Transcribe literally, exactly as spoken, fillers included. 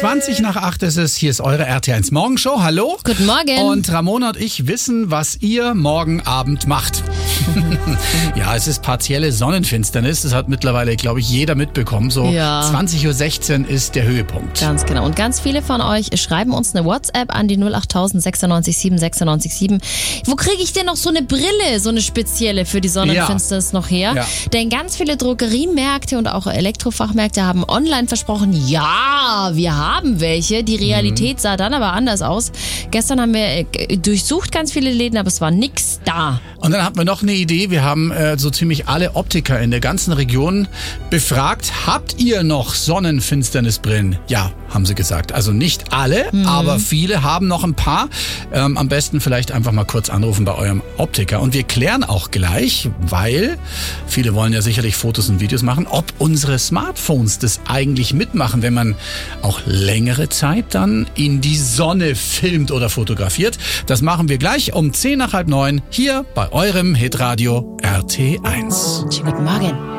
zwanzig nach acht ist es. Hier ist eure R T eins Morgenshow. Hallo. Guten Morgen. Und Ramona und ich wissen, was ihr morgen Abend macht. Ja, es ist partielle Sonnenfinsternis. Das hat mittlerweile, glaube ich, jeder mitbekommen. So Ja. zwanzig Uhr sechzehn ist der Höhepunkt. Ganz genau. Und ganz viele von euch schreiben uns eine WhatsApp an die null acht tausend sechsundneunzig sieben sechsundneunzig sieben. Wo kriege ich denn noch so eine Brille, so eine spezielle für die Sonnenfinsternis noch her? Ja. Denn ganz viele Drogeriemärkte und auch Elektrofachmärkte haben online versprochen, ja, wir haben welche. Die Realität sah dann aber anders aus. Gestern haben wir äh, durchsucht ganz viele Läden, aber es war nix da. Und dann hatten wir noch eine Idee. Wir haben äh, so ziemlich alle Optiker in der ganzen Region befragt. Habt ihr noch Sonnenfinsternisbrillen? Ja, haben sie gesagt. Also nicht alle, Mhm. aber viele haben noch ein paar. Ähm, am besten vielleicht einfach mal kurz anrufen bei eurem Optiker. Und wir klären auch gleich, weil viele wollen ja sicherlich Fotos und Videos machen, ob unsere Smartphones das eigentlich mitmachen, wenn man auch längere Zeit dann in die Sonne filmt oder fotografiert. Das machen wir gleich um zehn nach halb neun hier bei eurem Hitradio R T eins. Schönen guten Morgen.